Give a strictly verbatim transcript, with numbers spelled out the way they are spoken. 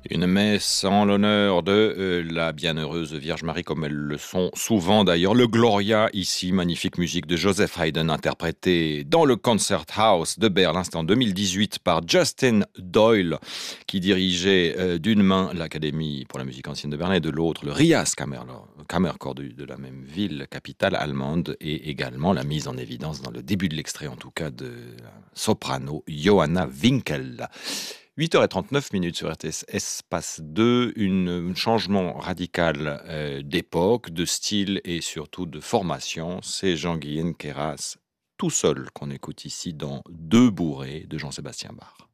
Une messe en l'honneur de euh, la bienheureuse Vierge Marie, comme elles le sont souvent d'ailleurs. Le Gloria, ici, magnifique musique de Joseph Haydn, interprétée dans le Concerthaus de Berlin. C'était en deux mille dix-huit par Justin Doyle, qui dirigeait euh, d'une main l'Académie pour la musique ancienne de Berlin et de l'autre le Rias Kammerchor Kammerchor de, de la même ville, capitale allemande, et également la mise en évidence dans le début de l'extrait, en tout cas, de la soprano Johanna Winkel. huit heures trente-neuf minutes sur R T S Espace deux, un changement radical euh, d'époque, de style et surtout de formation. C'est Jean-Guyen Queyras tout seul qu'on écoute ici dans Deux bourrées de Jean-Sébastien Bach.